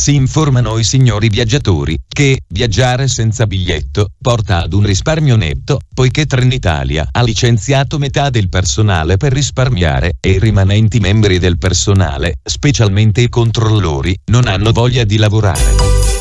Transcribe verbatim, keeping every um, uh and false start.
Si informano i signori viaggiatori che viaggiare senza biglietto porta ad un risparmio netto, poiché Trenitalia ha licenziato metà del personale per risparmiare e i rimanenti membri del personale, specialmente i controllori, non hanno voglia di lavorare.